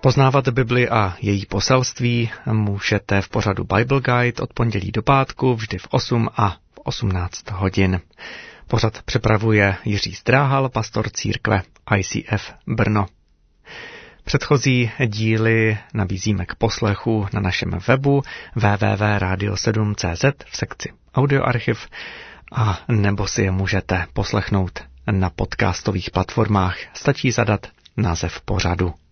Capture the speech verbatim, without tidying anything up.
Poznávat Bibli a její poselství můžete v pořadu Bible Guide od pondělí do pátku vždy v osm a v osmnáct hodin. Pořad připravuje Jiří Zdráhal, pastor církve I C F Brno. Předchozí díly nabízíme k poslechu na našem webu w w w tečka radio sedm tečka c z v sekci Audioarchiv a nebo si je můžete poslechnout na podcastových platformách. Stačí zadat název pořadu.